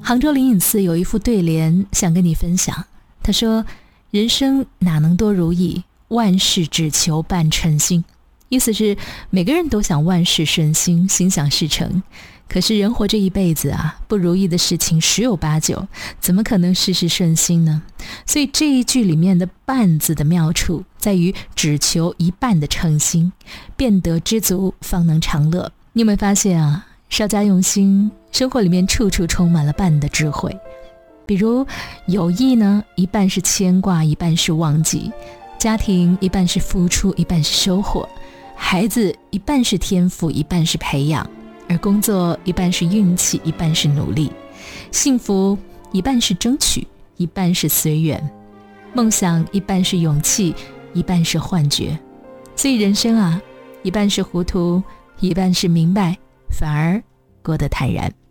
杭州灵隐寺有一副对联想跟你分享，他说：人生哪能多如意，万事只求半称心。意思是每个人都想万事顺心，心想事成，可是人活这一辈子啊，不如意的事情十有八九，怎么可能事事顺心呢？所以这一句里面的半字的妙处在于只求一半的称心，便得知足，方能长乐。你有没有发现啊，稍加用心，生活里面处处充满了半的智慧。比如友谊呢，一半是牵挂，一半是忘记；家庭一半是付出，一半是收获；孩子一半是天赋，一半是培养；而工作一半是运气，一半是努力；幸福一半是争取，一半是随缘；梦想一半是勇气，一半是幻觉。所以人生啊，一半是糊涂，一半是明白，反而过得坦然。